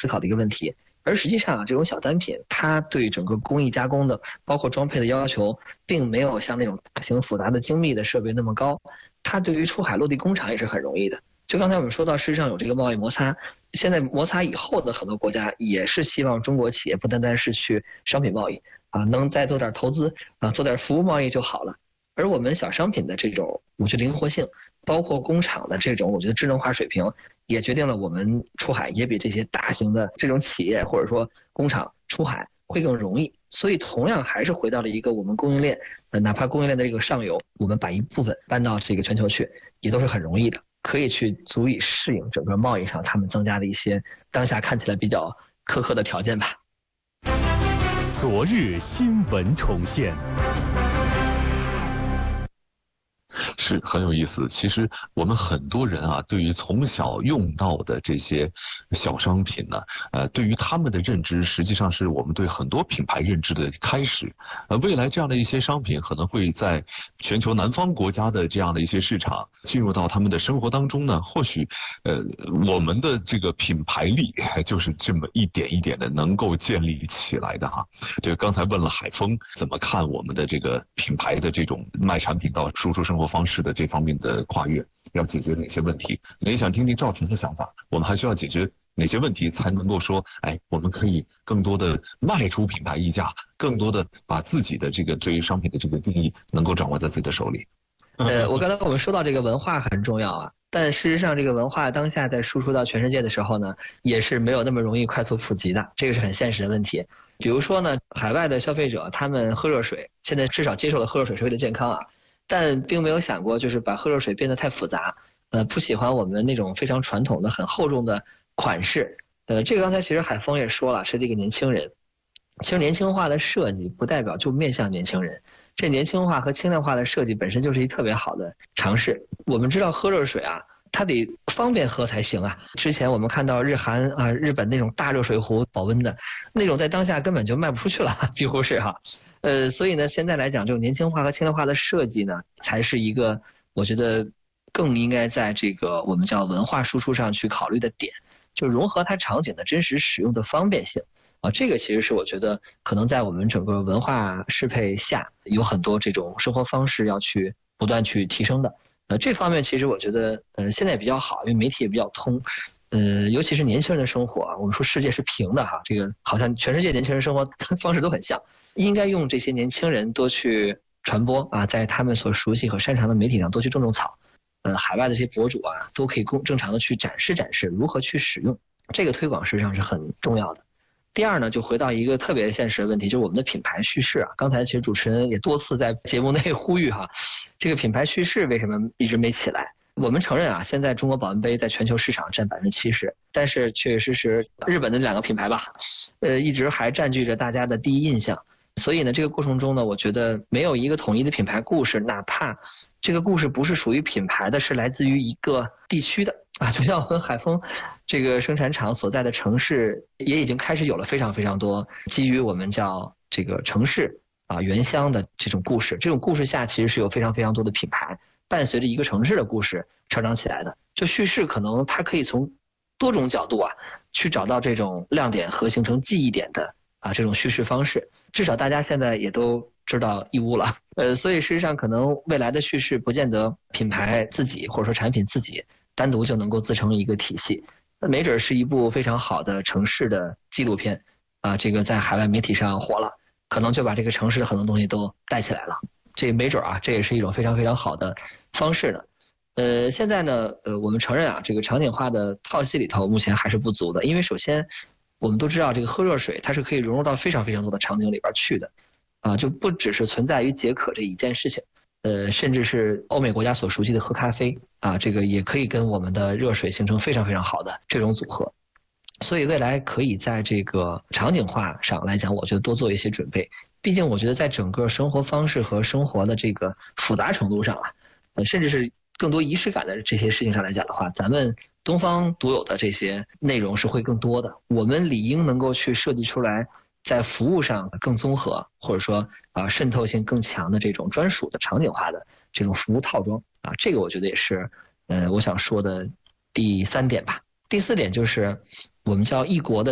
思考的一个问题。而实际上啊，这种小单品它对整个工艺加工的包括装配的要求并没有像那种大型复杂的精密的设备那么高，它对于出海落地工厂也是很容易的。就刚才我们说到，事实上有这个贸易摩擦，现在摩擦以后的很多国家也是希望中国企业不单单是去商品贸易啊，能再做点投资啊，做点服务贸易就好了。而我们小商品的这种我觉得灵活性，包括工厂的这种我觉得智能化水平，也决定了我们出海也比这些大型的这种企业或者说工厂出海会更容易。所以同样还是回到了一个我们供应链，哪怕供应链的这个上游，我们把一部分搬到这个全球去，也都是很容易的，可以去足以适应整个贸易上他们增加的一些当下看起来比较苛刻的条件吧。 昨日新闻重现。 是很有意思。其实我们很多人啊，对于从小用到的这些小商品呢，对于他们的认知，实际上是我们对很多品牌认知的开始。未来这样的一些商品可能会在全球南方国家的这样的一些市场进入到他们的生活当中呢，或许我们的这个品牌力就是这么一点一点的能够建立起来的哈。这个刚才问了海峰怎么看我们的这个品牌的这种卖产品到输出生活方式的这方面的跨越，要解决哪些问题？也想听听赵晨的想法，我们还需要解决哪些问题才能够说，我们可以更多的迈出品牌溢价，更多的把自己的这个对于商品的这个定义能够掌握在自己的手里。 我刚才我们说到这个文化很重要啊，但事实上这个文化当下在输出到全世界的时候呢，也是没有那么容易快速普及的，这个是很现实的问题。比如说呢，海外的消费者他们喝热水，现在至少接受了喝热水是为了健康啊，但并没有想过就是把喝热水变得太复杂，不喜欢我们那种非常传统的很厚重的款式。这个刚才其实海峰也说了，是这个年轻人。其实年轻化的设计不代表就面向年轻人，这年轻化和轻量化的设计本身就是一特别好的尝试。我们知道喝热水啊，它得方便喝才行啊。之前我们看到日韩啊、日本那种大热水壶保温的那种，在当下根本就卖不出去了，几乎是哈。所以呢，现在来讲，这种年轻化和轻量化的设计呢，才是一个我觉得更应该在这个我们叫文化输出上去考虑的点，就融合它场景的真实使用的方便性啊，这个其实是我觉得可能在我们整个文化适配下，有很多这种生活方式要去不断去提升的。这方面其实我觉得现在比较好，因为媒体也比较通。尤其是年轻人的生活啊，我们说世界是平的哈，这个好像全世界年轻人生活方式都很像，应该用这些年轻人多去传播啊，在他们所熟悉和擅长的媒体上多去种草。海外的这些博主啊，都可以正常的去展示如何去使用，这个推广实际上是很重要的。第二呢，就回到一个特别现实的问题，就是我们的品牌叙事啊。刚才其实主持人也多次在节目内呼吁哈，这个品牌叙事为什么一直没起来？我们承认啊，现在中国保温杯在全球市场占70%，但是确确实实日本的2个品牌吧，一直还占据着大家的第一印象。所以呢，这个过程中呢，我觉得没有一个统一的品牌故事，哪怕这个故事不是属于品牌的，是来自于一个地区的啊，就像和海丰这个生产厂所在的城市也已经开始有了非常非常多基于我们叫这个城市啊原乡的这种故事，这种故事下其实是有非常非常多的品牌伴随着一个城市的故事成长起来的。就叙事可能它可以从多种角度啊去找到这种亮点和形成记忆点的啊这种叙事方式，至少大家现在也都知道义乌了。所以事实上可能未来的叙事不见得品牌自己或者说产品自己单独就能够自成一个体系，没准是一部非常好的城市的纪录片啊，这个在海外媒体上火了，可能就把这个城市的很多东西都带起来了，这没准啊，这也是一种非常非常好的方式呢。现在呢，我们承认啊，这个场景化的套系里头目前还是不足的，因为首先我们都知道这个喝热水它是可以融入到非常非常多的场景里边去的啊，就不只是存在于解渴这一件事情。甚至是欧美国家所熟悉的喝咖啡啊，这个也可以跟我们的热水形成非常非常好的这种组合。所以未来可以在这个场景化上来讲，我觉得多做一些准备。毕竟我觉得在整个生活方式和生活的这个复杂程度上啊，甚至是更多仪式感的这些事情上来讲的话，咱们东方独有的这些内容是会更多的。我们理应能够去设计出来在服务上更综合，或者说渗透性更强的这种专属的场景化的这种服务套装啊，这个我觉得也是我想说的第3点吧。第4点就是我们叫异国的